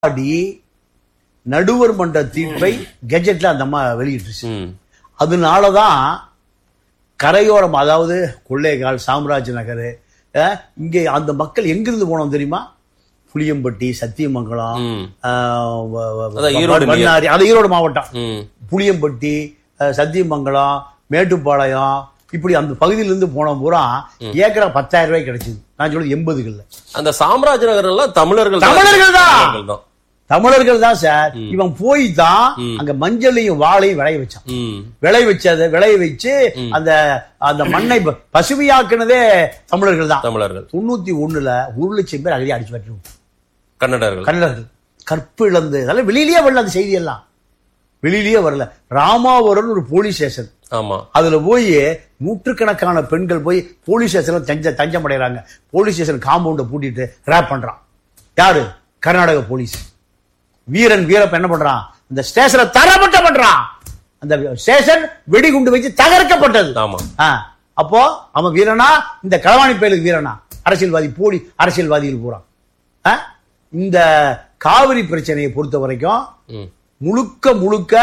நடுவர் மன்ற தீர்ப்பை கெஜெட்ல அந்த அம்மா வெளியிட்டுச்சு. அதனாலதான் கரையோரம், அதாவது கொள்ளைகால், சாம்ராஜ் நகர், இங்க அந்த மக்கள் எங்கிருந்து போனோம் தெரியுமா? புளியம்பட்டி, சத்தியமங்கலம், ஈரோடு மாவட்டம், புளியம்பட்டி, சத்தியமங்கலம், மேட்டுப்பாளையம், இப்படி அந்த பகுதியிலிருந்து போன பூரா ஏக்கரா 10,000 ரூபாய் கிடைச்சது. நான் சொல்றது 80கள்ல. அந்த சாம்ராஜ் நகர் எல்லாம் தமிழர்கள் தான் சார். இவன் போய் தான் அங்க மஞ்சளையும் வாழையும் விளைய வச்சான். விளைய வச்சு அந்த அந்த மண்ணை பசுமையாக்குனதே தமிழர்கள் தான். 91ல 1 லட்சம் பேர் அகதி அடிச்சு வச்சிருவோம். கன்னடர்கள் கற்பு இழந்து, அதெல்லாம் வெளியிலேயே வரல. அந்த செய்தி எல்லாம் வெளியிலேயே வரல. ராமாவரம் ஒரு போலீஸ் ஸ்டேஷன், அதுல போய் நூற்றுக்கணக்கான பெண்கள் போய் போலீஸ் ஸ்டேஷன்ல தஞ்சம் அடைகிறாங்க. போலீஸ் ஸ்டேஷன் காம்பவுண்ட பூட்டிட்டு ரேப் பண்றான். யாரு? கர்நாடக போலீஸ். வீரப்ப என்ன பண்றான்? இந்த ஸ்டேஷனை தரமட்டம் பண்றான். அந்த ஸ்டேஷன் வெடிகுண்டு வச்சு தகர்க்கப்பட்டது. அப்போ அவன் வீரனா? இந்த களவாணி பயலுக்கு வீரனா? அரசியல்வாதி, போலி அரசியல்வாதிகள் பூரா. இந்த காவிரி பிரச்சனையை பொறுத்த வரைக்கும் முழுக்க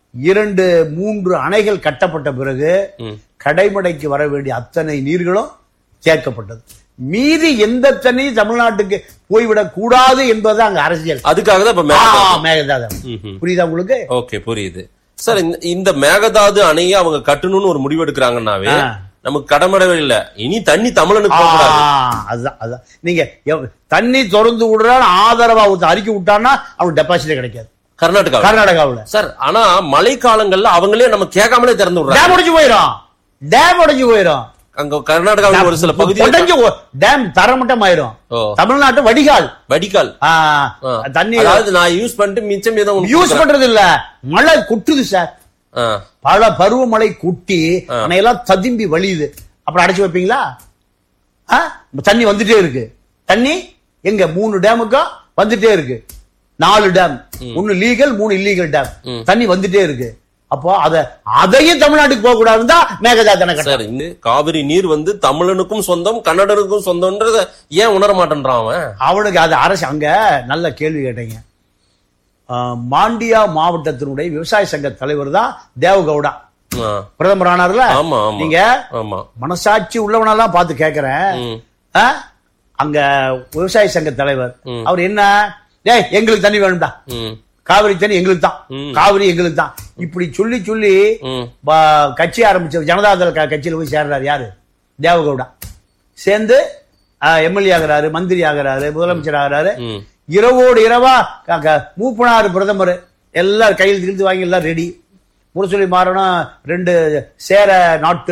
2-3 அணைகள் கட்டப்பட்ட பிறகு கடைமடைக்கு வர வேண்டிய அத்தனை நீர்களும் சேர்க்கப்பட்டது. மீதி எந்த தண்ணியும் தமிழ்நாட்டுக்கு போய்விடக் கூடாது என்பது அங்க அரசியல். அதுக்காக தான் மேகதாது. புரியுதா உங்களுக்கு? ஓகே, புரியுது சார். இந்த மேகதாது அணையை அவங்க கட்டணும்னு ஒரு முடிவு எடுக்கிறாங்கன்னாவே நமக்கு கடமடவே இல்ல. இனி தண்ணி தமிழனுக்கு அதுதான். நீங்க தண்ணி திறந்து விடுறான்னு ஆதரவா அறிக்கை விட்டான்னா அவனுக்கு டெபாசிட் கிடைக்காது. கர்நாடகாவில் சார். ஆனா மழை காலங்கள்ல அவங்களே நம்ம கேட்காமலே திறந்து விடுறாங்க. டேம் உடைஞ்சு போயிரும். அங்க கர்நாடகாவில் ஒரு சில பகுதி டேம் தரமட்டம் ஆயிரும். தமிழ்நாட்டு வடிகால் தண்ணி நான் யூஸ் பண்ணிட்டு மிச்சம் எதுவும் யூஸ் பண்றது இல்ல. மழை கொட்டுது சார். பல பருவமழை குட்டி அணையெல்லாம் ததும்பி வழியுது. அப்புறம் அடைச்சு வைப்பீங்களா? தண்ணி வந்துட்டே இருக்கு. தண்ணி எங்க 3 டேமுக்கும் வந்துட்டே இருக்கு. 4 டேம், 1 லீகல் 3 இல்லீகல் டேம். தண்ணி வந்துட்டே இருக்கு. அப்போ அதையும் தமிழ்நாட்டுக்கு போக கூடாதுன்னு தான் மேகதாது. காவிரி நீர் தமிழனுக்கும் சொந்தம், கன்னடனுக்கும் சொந்தம்ன்றத ஏன் உணர மாட்டேன்றான் அவனுக்கு? அது அரசு. அங்க நல்ல கேள்வி கேட்டீங்க. மாண்டியா மாவட்டத்தினுடைய விவசாய சங்க தலைவர் தான் தேவகவுடா. பிரதமர் ஆனார்ல. நீங்க மனசாட்சி உள்ளவனெல்லாம் பார்த்து கேக்குறேன். அங்க விவசாய சங்க தலைவர் அவர் என்ன, எங்களுக்கு தண்ணி வேணும்டா, காவிரி தண்ணி எங்களுக்கு தான், காவிரி எங்களுக்கு தான், இப்படி சொல்லி கட்சி ஆரம்பிச்ச ஜனதாதள கட்சியில போய் சேர்றாரு. யாரு? தேவகவுடா. சேர்ந்து எம்எல்ஏ ஆகிறாரு, மந்திரி ஆகிறாரு, முதலமைச்சர் ஆகிறாரு. இரவோடு இரவா மூப்பனார் பிரதமர் எல்லாம் கையில் திருந்து வாங்கி எல்லாம் ரெடி. முரசொலி மாறணும் 2 சேர நாட்டு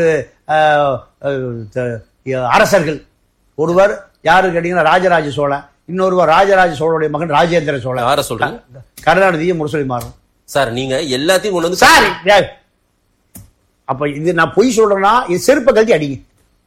அரசர்கள். ஒருவர் யாரு கேட்டீங்கன்னா ராஜராஜ சோழன், இன்னொருவர் ராஜராஜ சோழனுடைய மகன் ராஜேந்திர சோழன். யார சொல்றாங்க? கருணாநிதியை முரசொலி மாறணும் சார். நீங்க எல்லாத்தையும் கொண்டு வந்து சார். அப்ப இது நான் பொய் சொல்றேன்னா இது செருப்பை கழட்டி அடிங்க.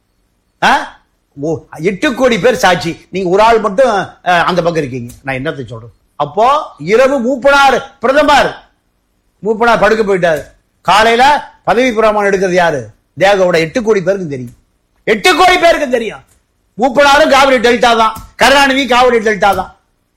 8 கோடி பேர் சாட்சி. நீங்க ஒரு ஆள் மட்டும் அந்த பக்கம் இருக்கீங்க. நான் என்னத்தை சொல்றேன்? அப்போ இரவு மூப்பனார் பிரதமர் படுக்க போயிட்டாரு. காலையில பதவி பிரமாணம் எடுக்கிறது யாரு? தேவகவுடா. 8 கோடி பேருக்கு தெரியும். 8 கோடி பேருக்கு தெரியும். மூப்பனாரும் காவிரி டெல்டா தான், கருணாநிதி காவிரி டெல்டா தான்.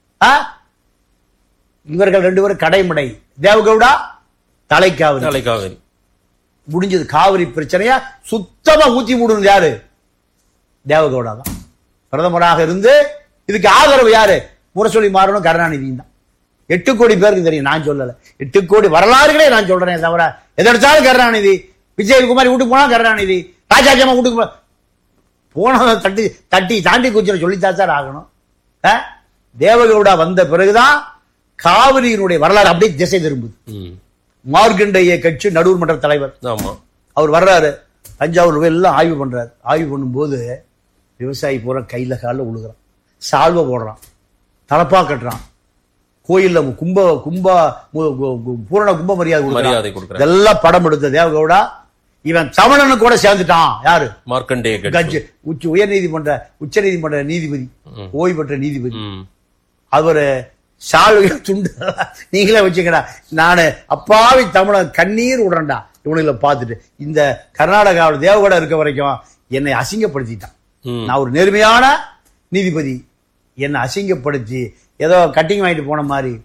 இவர்கள் 2 பேரும் கடைமடை. தேவகவுடா தலைக்காவிரி. முடிஞ்சது. காவிரி பிரச்சனையா சுத்தமா ஊத்தி மூடுறது யாரு? தேவகவுடா தான். பிரதமராக இருந்து இதுக்கு ஆதரவு யாரு? முரசொலி மாறணும், கருணாநிதி தான். 8 கோடி பேருக்கு தெரியும். நான் சொல்லல. 8 கோடி வரலாறுகளே நான் சொல்றேன் தவிர எதற்காலும் கருணாநிதி. விஜயகுமாரி வீட்டுக்கு போனா கருணாநிதி, ராஜாஜம்மா வீட்டுக்கு போனதை தட்டி தாண்டி குச்சிர சொல்லித்தான் சார் ஆகணும். தேவகவுடா வந்த பிறகுதான் காவிரியினுடைய வரலாறு அப்படியே திசை திரும்புது. மார்க்கண்டேய கட்சி நடுவர் மன்ற தலைவர் அவர் வர்றாரு. தஞ்சாவூர் எல்லாம் ஆய்வு பண்றாரு. ஆய்வு பண்ணும்போது விவசாயி பூரா கையில காலில் உழுகிறான், சால்வை போடுறான், தலப்பா கட்டுறான், கோயில்ல பூரண கும்ப மரியாதை கொடுக்குறான். இதெல்லாம் படம் எடுத்த தேவகவுடா. இவன் தமிழனு கூட சேர்ந்துட்டான். யாரு? மார்க்கண்டேய கட்சி. உச்ச நீதிமன்ற நீதிபதி, ஓய்வு பெற்ற நீதிபதி. அவரு சால்வை துண்டு நீங்களே வச்சுக்கடா, நானு அப்பாவி தமிழன் கண்ணீர் விடுறேன்டா இவனுங்களை பார்த்துட்டு. இந்த கர்நாடகாவில் தேவகவுடா இருக்க வரைக்கும் என்னை அசிங்கப்படுத்திட்டான். நான் ஒரு நேர்மையான நீதிபதி, என்னை அசிங்கப்படுத்தி ஏதோ கட்டிங் வாங்கிட்டு போன மாதிரி